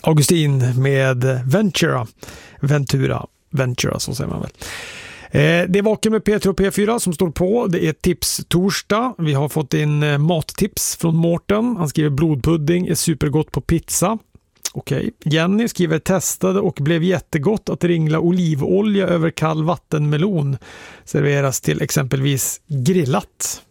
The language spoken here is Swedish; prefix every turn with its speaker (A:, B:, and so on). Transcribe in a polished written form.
A: Augustin med Ventura, så säger man väl. Det är Vaken med P3 och P4 som står på. Det är tips torsdag. Vi har fått in mattips från Mårten. Han skriver blodpudding är supergott på pizza. Okej. Jenny skriver testade och blev jättegott att ringla olivolja över kall vattenmelon serveras till exempelvis grillat.